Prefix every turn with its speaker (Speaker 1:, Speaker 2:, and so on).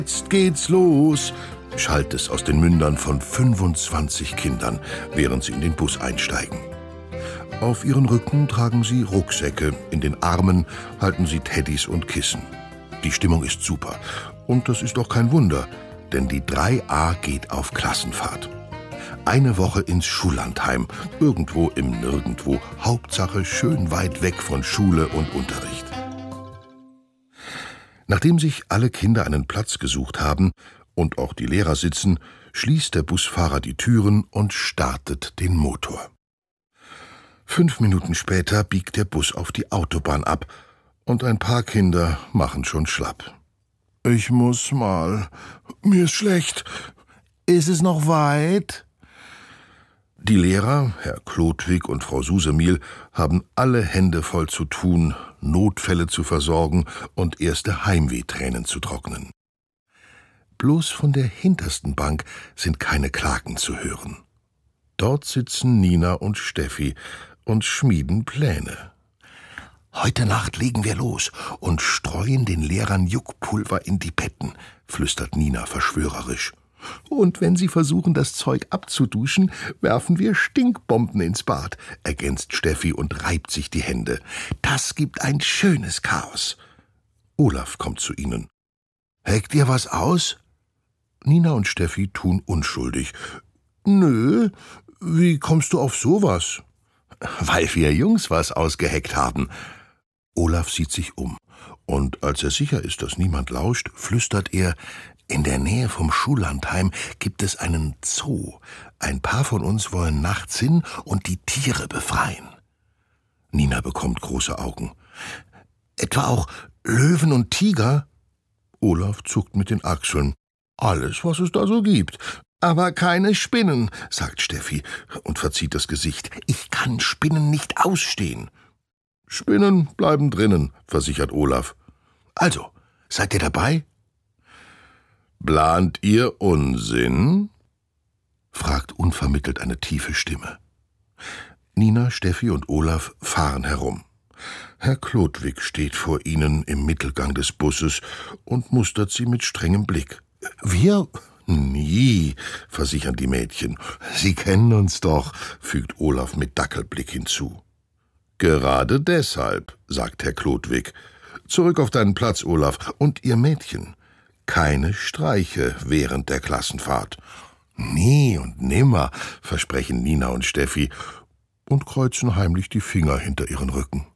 Speaker 1: Jetzt geht's los, schallt es aus den Mündern von 25 Kindern, während sie in den Bus einsteigen. Auf ihren Rücken tragen sie Rucksäcke, in den Armen halten sie Teddys und Kissen. Die Stimmung ist super und das ist auch kein Wunder, denn die 3a geht auf Klassenfahrt. Eine Woche ins Schullandheim, irgendwo im Nirgendwo, Hauptsache schön weit weg von Schule und Unterricht. Nachdem sich alle Kinder einen Platz gesucht haben und auch die Lehrer sitzen, schließt der Busfahrer die Türen und startet den Motor. 5 Minuten später biegt der Bus auf die Autobahn ab und ein paar Kinder machen schon schlapp. »Ich muss mal. Mir ist schlecht. Ist es noch weit?« Die Lehrer, Herr Klodwig und Frau Susemihl, haben alle Hände voll zu tun, Notfälle zu versorgen und erste Heimwehtränen zu trocknen. Bloß von der hintersten Bank sind keine Klagen zu hören. Dort sitzen Nina und Steffi und schmieden Pläne. »Heute Nacht legen wir los und streuen den Lehrern Juckpulver in die Betten«, flüstert Nina verschwörerisch. »Und wenn sie versuchen, das Zeug abzuduschen, werfen wir Stinkbomben ins Bad«, ergänzt Steffi und reibt sich die Hände. »Das gibt ein schönes Chaos.« Olaf kommt zu ihnen. »Heckt ihr was aus?« Nina und Steffi tun unschuldig. »Nö, wie kommst du auf sowas?« »Weil wir Jungs was ausgeheckt haben.« Olaf sieht sich um, und als er sicher ist, dass niemand lauscht, flüstert er: »In der Nähe vom Schullandheim gibt es einen Zoo. Ein paar von uns wollen nachts hin und die Tiere befreien.« Nina bekommt große Augen. »Etwa auch Löwen und Tiger?« Olaf zuckt mit den Achseln. »Alles, was es da so gibt. Aber keine Spinnen«, sagt Steffi und verzieht das Gesicht. »Ich kann Spinnen nicht ausstehen.« »Spinnen bleiben drinnen«, versichert Olaf. »Also, seid ihr dabei?« »Plant ihr Unsinn?« fragt unvermittelt eine tiefe Stimme. Nina, Steffi und Olaf fahren herum. Herr Klodwig steht vor ihnen im Mittelgang des Busses und mustert sie mit strengem Blick. »Wir? Nie«, versichern die Mädchen. »Sie kennen uns doch«, fügt Olaf mit Dackelblick hinzu. »Gerade deshalb«, sagt Herr Klodwig. »Zurück auf deinen Platz, Olaf. Und ihr Mädchen, keine Streiche während der Klassenfahrt.« »Nie und nimmer«, versprechen Nina und Steffi und kreuzen heimlich die Finger hinter ihren Rücken.